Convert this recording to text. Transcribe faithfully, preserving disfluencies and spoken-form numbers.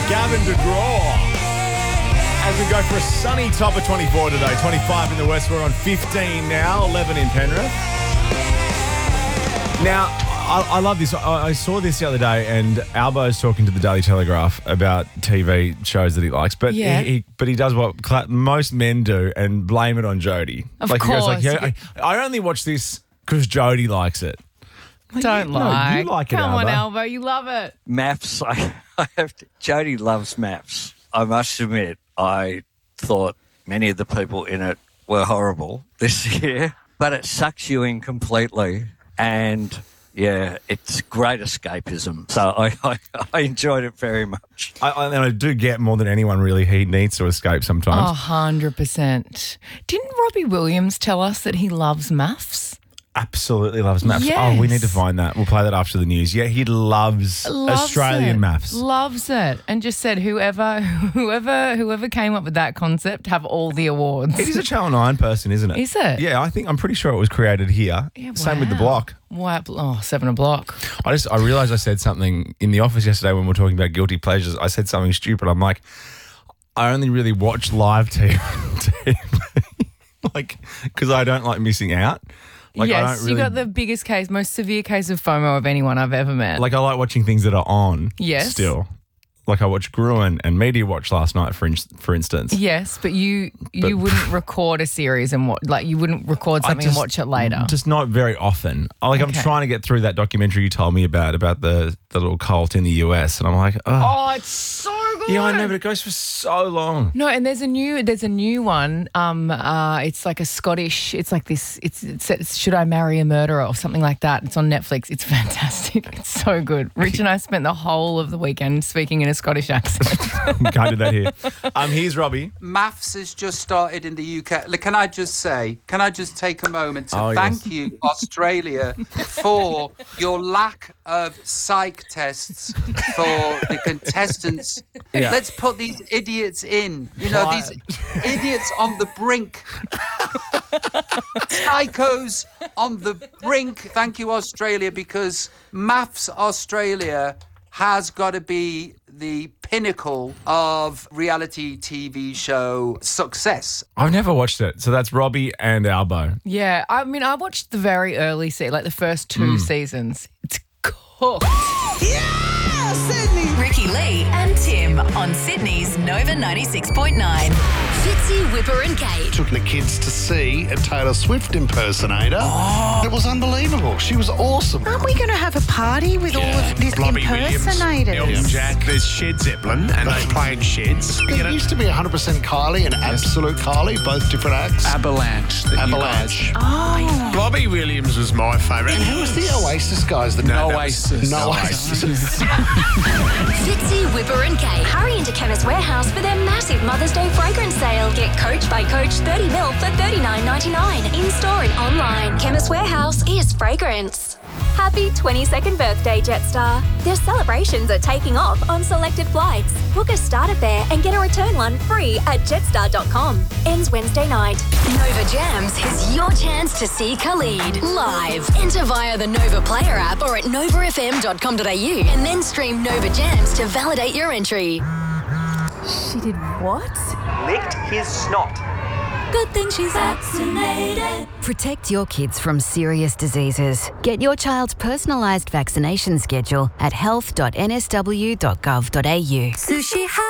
Gavin DeGraw. As we go for a sunny top of twenty-four today. twenty-five in the west. We're on fifteen now. eleven in Penrith. Now, I, I love this. I, I saw this the other day, and Albo's talking to the Daily Telegraph about T V shows that he likes. But Yeah. he, he but he does what cla- most men do and blame it on Jodie. Of like, He goes like, course. yeah, I, I only watch this because Jodie likes it. Like, Don't you- no, lie. you like it, Come on, Albo. Albo. You love it. Maths, I, I have to, Jodie loves maths. I must admit, I thought many of the people in it were horrible this year, but it sucks you in completely. And yeah, it's great escapism. So I, I, I enjoyed it very much. I, I, and I do get more than anyone really. He needs to escape A sometimes. hundred percent. Didn't Robbie Williams tell us that he loves maths? Absolutely loves maths. Oh, we Yes. need to find that. We'll play that after the news. Yeah, he loves, Loves Australian it. maths. Loves it. And just said whoever whoever whoever came up with that concept have all the awards. It is a Channel nine person, isn't it? Is it? Yeah, I think I'm pretty sure it was created here. Yeah, Same with the wow. block. Wow. Oh, seven o'clock. I just I realised I said something in the office yesterday when we were talking about guilty pleasures. I said something stupid. I'm like, I only really watch live T V, like because I don't like missing out. Like I yes, don't really, you got the biggest case, most severe case of FOMO of anyone I've ever met. like I like watching things that are on. Yes. Still, like I watched Gruen and Media Watch last night, for in, for instance. yes, but you you But- wouldn't record a series and what like you wouldn't record I something just- and watch it later. Just not very often. I- Like Okay. I'm trying to get through that documentary you told me about about the, the little cult in the U S, and I'm like, oh, oh, it's so good. yeah, I know, but it goes for so long. No, and there's a new there's a new one. Um, uh, it's like a Scottish. It's like this. It's, it's, it's Should I Marry a Murderer or something like that. It's on Netflix. It's fantastic. It's so good. Rich and I spent the whole of the weekend speaking in a Scottish accent. Can't do that here. Um, here's Robbie. Maths has just started in the U K. Like, Can I just say, can I just take a moment to Oh, thank yes. you, Australia, for your lack of psych tests for the contestants. Yeah. Let's put these idiots in. You know, Why? these idiots on the brink. Psychos on the brink. Thank you, Australia, because Maths Australia has got to be the pinnacle of reality T V show success. I've never watched it, so that's Robbie and Albo. Yeah, I mean, I watched the very early season, like the first two seasons. It's cooked. Ricky Lee and Tim on Sydney's Nova ninety-six point nine. Fitzy, Whipper and Kate. Took the kids to see a Taylor Swift impersonator. Oh. It was unbelievable. She was awesome. Aren't we going to have a party with all of these Robbie Williams, impersonators? Elton Jack, there's Shed Zeppelin, and they play in sheds. There You know, used to be one hundred percent Kylie and Absolute Kylie, both different acts. Avalanche. that you Avalanche. guys- Robbie Williams was my favourite. And who was the Oasis guys? The No, no, Oasis. No Oasis. Oasis. Fitzy, Whipper and Kate. Hurry into Chemist Warehouse for their massive Mother's Day fragrance sale. Get Coach by Coach thirty mil for thirty-nine ninety-nine. In-store and online. Chemist Warehouse is fragrance. Happy twenty-second birthday, Jetstar. Their celebrations are taking off on selected flights. Book a starter fare and get a return one free at jetstar dot com. Ends Wednesday night. Nova Jams is your chance to see Khalid live. Enter via the Nova Player app or at nova f m dot com dot a u and then stream Nova Jams to validate your entry. She did what? Licked his snot. Good thing she's vaccinated. Protect your kids from serious diseases. Get your child's personalised vaccination schedule at health dot n s w dot gov dot a u. Sushi